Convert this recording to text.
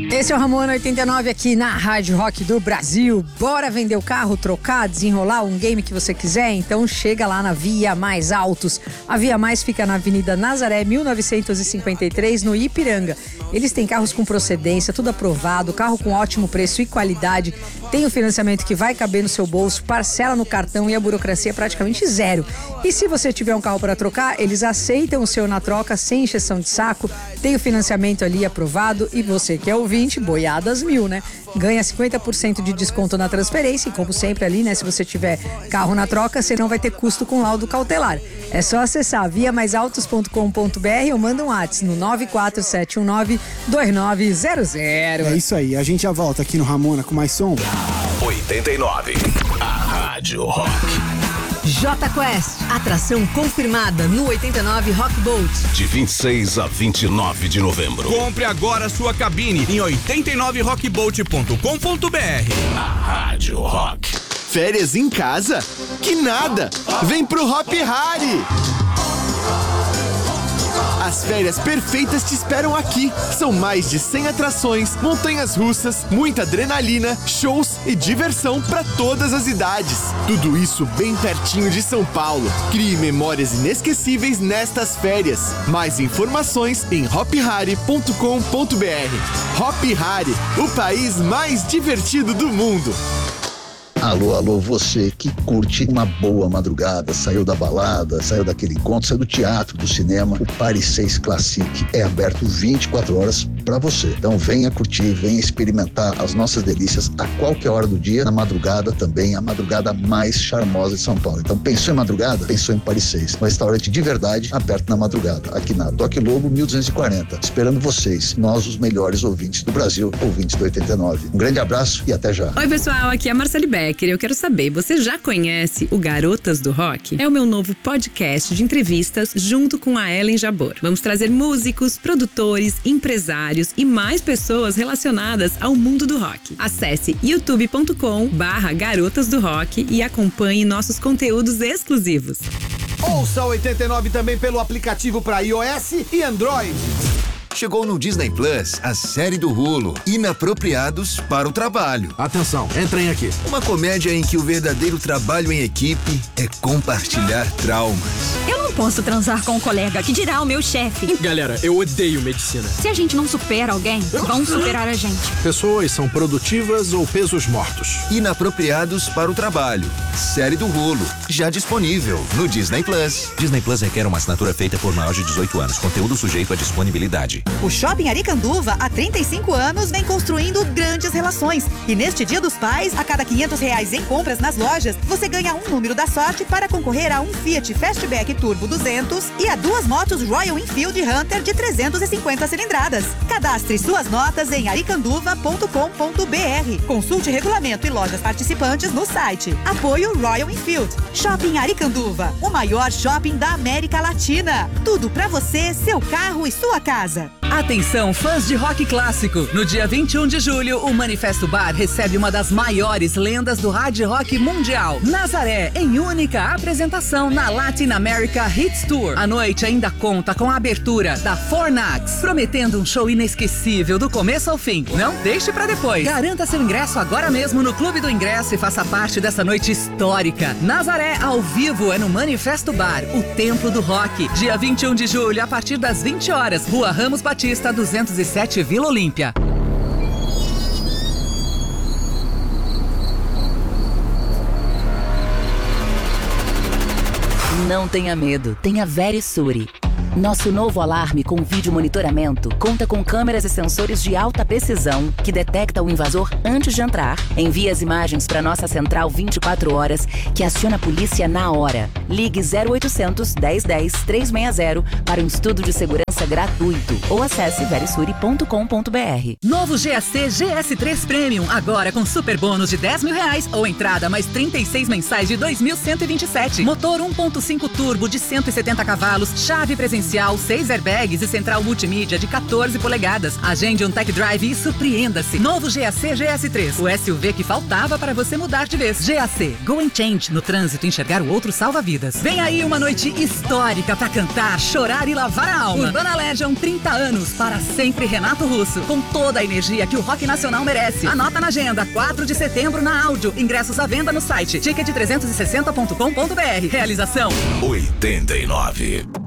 Esse é o Ramona 89 aqui na Rádio Rock do Brasil. Bora vender o carro, trocar, desenrolar um game que você quiser? Então chega lá na Via Mais Autos. A Via Mais fica na Avenida Nazaré, 1953, no Ipiranga. Eles têm carros com procedência, tudo aprovado, carro com ótimo preço e qualidade. Tem o financiamento que vai caber no seu bolso, parcela no cartão e a burocracia é praticamente zero. E se você tiver um carro para trocar, eles aceitam o seu na troca sem encheção de saco. Tem o financiamento ali aprovado e você que é ouvinte, boiadas 1000, né? Ganha 50% de desconto na transferência e como sempre ali, né? Se você tiver carro na troca, você não vai ter custo com laudo cautelar. É só acessar viamaisautos.com.br ou manda um WhatsApp no 947192900. É isso aí, a gente já volta aqui no Ramona com mais som. 89, a Rádio Rock. J Quest, atração confirmada no 89 Rock Boat. De 26 a 29 de novembro. Compre agora sua cabine em 89rockboat.com.br. A Rádio Rock. Férias em casa? Que nada! Vem pro Hop Hari! As férias perfeitas te esperam aqui. São mais de 100 atrações, montanhas russas, muita adrenalina, shows e diversão para todas as idades. Tudo isso bem pertinho de São Paulo. Crie memórias inesquecíveis nestas férias. Mais informações em hophari.com.br. Hop Hari, o país mais divertido do mundo. Alô, alô, você que curte uma boa madrugada, saiu da balada, saiu daquele encontro, saiu do teatro, do cinema, o Paris 6 Classic é aberto 24 horas para você. Então venha curtir, venha experimentar as nossas delícias a qualquer hora do dia, na madrugada também, a madrugada mais charmosa de São Paulo. Então pensou em madrugada? Pensou em Paris 6, um restaurante de verdade aberto na madrugada, aqui na Toque Lobo 1240, esperando vocês, nós os melhores ouvintes do Brasil, ouvintes do 89. Um grande abraço e até já. Oi pessoal, aqui é a Marcele Becker. Eu quero saber, você já conhece o Garotas do Rock? É o meu novo podcast de entrevistas junto com a Ellen Jabor. Vamos trazer músicos, produtores, empresários e mais pessoas relacionadas ao mundo do rock. Acesse youtube.com/Garotas do Rock e acompanhe nossos conteúdos exclusivos. Ouça o 89 também pelo aplicativo para iOS e Android. Chegou no Disney Plus a série do Hulu, Inapropriados para o Trabalho. Atenção, entrem aqui. Uma comédia em que o verdadeiro trabalho em equipe é compartilhar traumas. Eu não posso transar com um colega, que dirá o meu chefe. Galera, eu odeio medicina. Se a gente não supera alguém, vão superar a gente. Pessoas são produtivas ou pesos mortos. Inapropriados para o Trabalho. Série do Hulu, já disponível no Disney Plus. Disney Plus requer uma assinatura feita por maior de 18 anos. Conteúdo sujeito à disponibilidade. O Shopping Aricanduva, há 35 anos, vem construindo grandes relações. E neste Dia dos Pais, a cada R$500 em compras nas lojas, você ganha um número da sorte para concorrer a um Fiat Fastback Turbo 200 e a 2 motos Royal Enfield Hunter de 350 cilindradas. Cadastre suas notas em aricanduva.com.br. Consulte regulamento e lojas participantes no site. Apoio Royal Enfield. Shopping Aricanduva, o maior shopping da América Latina. Tudo pra você, seu carro e sua casa. Atenção, fãs de rock clássico! No dia 21 de julho, o Manifesto Bar recebe uma das maiores lendas do hard rock mundial, Nazaré, em única apresentação na Latin America Hits Tour. A noite ainda conta com a abertura da Fornax, prometendo um show inesquecível do começo ao fim. Não deixe pra depois. Garanta seu ingresso agora mesmo no Clube do Ingresso e faça parte dessa noite histórica. Nazaré ao vivo é no Manifesto Bar, o templo do rock. Dia 21 de julho, a partir das 20 horas, Rua Ramos Batista, 207, Vila Olímpia. Não tenha medo, tenha Verisure. Nosso novo alarme com vídeo monitoramento conta com câmeras e sensores de alta precisão que detecta o invasor antes de entrar, envia as imagens para nossa central 24 horas que aciona a polícia na hora. Ligue 0800 1010 360 para um estudo de segurança gratuito ou acesse verisure.com.br. Novo GAC GS3 Premium, agora com super bônus de R$10.000 ou entrada mais 36 mensais de 2.127. Motor 1.5 turbo de 170 cavalos, chave presencial, 6 airbags e central multimídia de 14 polegadas. Agende um tech drive e surpreenda-se. Novo GAC GS3, o SUV que faltava para você mudar de vez. GAC, Go and Change. No trânsito, enxergar o outro salva vidas. décadas. Vem aí uma noite histórica pra cantar, chorar e lavar a alma. Urbana Legion 30 anos, para sempre Renato Russo, com toda a energia que o rock nacional merece. Anota na agenda, 4 de setembro na Áudio. Ingressos à venda no site ticket360.com.br. Realização 89.